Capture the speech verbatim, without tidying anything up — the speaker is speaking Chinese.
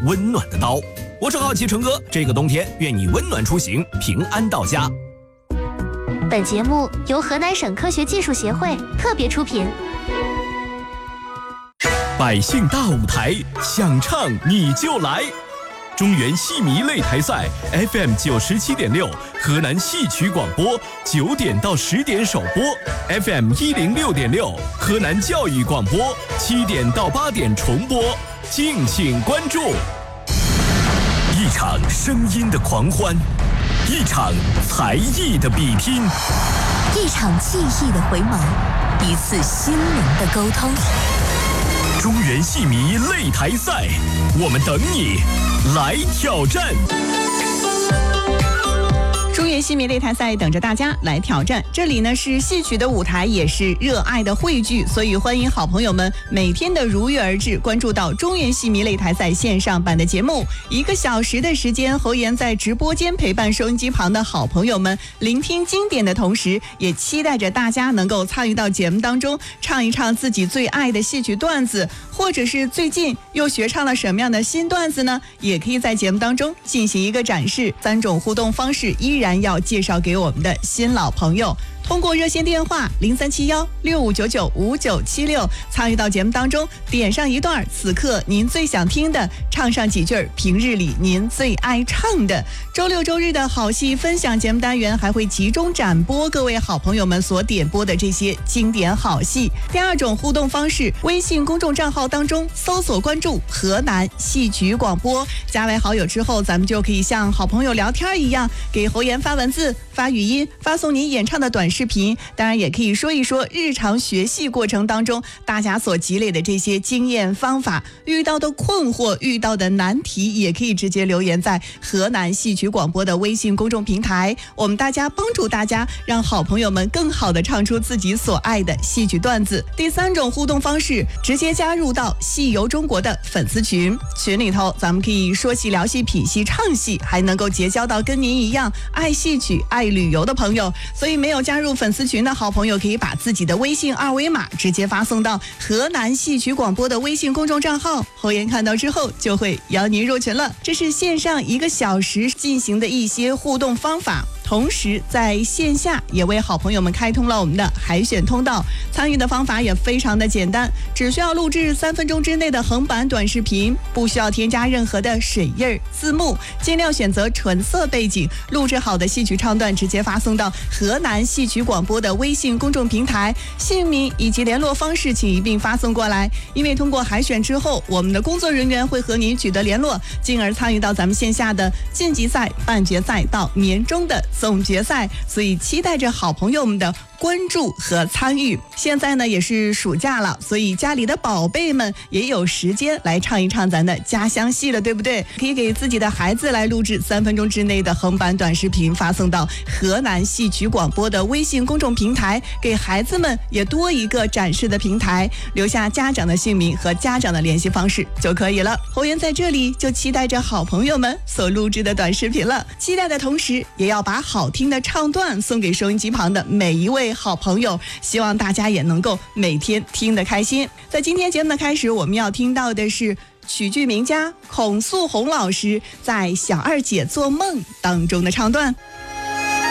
温暖的刀。我是好奇成哥，这个冬天愿你温暖出行，平安到家。 本节目由河南省科学技术协会特别出品。 百姓大舞台，想唱你就来。中原戏迷擂台赛 F M 九十七点六，河南戏曲广播九点到十点首播 ，F M 一零六点六，河南教育广播七点到八点重播，敬请关注。一场声音的狂欢，一场才艺的比拼， 一场记忆的回眸，一次心灵的沟通。 中原戏迷擂台赛，我们等你来挑战。 中原戏迷擂台赛等着大家来挑战。这里呢是戏曲的舞台，也是热爱的汇聚，所以欢迎好朋友们每天的如约而至，关注到中原戏迷擂台赛线上版的节目。一个小时的时间，侯岩在直播间陪伴收音机旁的好朋友们，聆听经典的同时，也期待着大家能够参与到节目当中，唱一唱自己最爱的戏曲段子，或者是最近又学唱了什么样的新段子呢？也可以在节目当中进行一个展示。三种互动方式依然要介绍给我们的新老朋友，通过热线电话零三七幺六五九九五九七六参与到节目当中，点上一段此刻您最想听的，唱上几句平日里您最爱唱的。周六周日的好戏分享节目单元还会集中展播各位好朋友们所点播的这些经典好戏。第二种互动方式，微信公众账号当中搜索关注河南戏曲广播，加为好友之后，咱们就可以像好朋友聊天一样，给侯岩发文字、发语音，发送您演唱的短视频，当然也可以说一说日常学戏过程当中大家所积累的这些经验方法，遇到的困惑、遇到的难题，也可以直接留言在河南戏曲广播的微信公众平台，我们大家帮助大家，让好朋友们更好的唱出自己所爱的戏曲段子。第三种互动方式，直接加入到戏游中国的粉丝群，群里头咱们可以说戏、聊戏、品戏、唱戏，还能够结交到跟您一样爱戏曲、爱旅游的朋友。所以没有加入粉丝群的好朋友，可以把自己的微信二维码直接发送到河南戏曲广播的微信公众账号，侯岩看到之后就会邀您入群了。这是线上一个小时进行的一些互动方法，同时在线下也为好朋友们开通了我们的海选通道，参与的方法也非常的简单，只需要录制三分钟之内的横版短视频，不需要添加任何的水印字幕，尽量选择纯色背景，录制好的戏曲唱段直接发送到河南戏曲广播的微信公众平台，姓名以及联络方式请一并发送过来。因为通过海选之后，我们的工作人员会和您取得联络，进而参与到咱们线下的晋级赛、半决赛到年终的总决赛，所以期待着好朋友们的关注和参与。现在呢也是暑假了，所以家里的宝贝们也有时间来唱一唱咱的家乡戏了，对不对？可以给自己的孩子来录制三分钟之内的横版短视频，发送到河南戏曲广播的微信公众平台，给孩子们也多一个展示的平台，留下家长的姓名和家长的联系方式就可以了。侯岩在这里就期待着好朋友们所录制的短视频了，期待的同时也要把好听的唱段送给收音机旁的每一位好朋友，希望大家也能够每天听得开心。在今天节目的开始，我们要听到的是曲剧名家孔素红老师在《小二姐做梦》当中的唱段。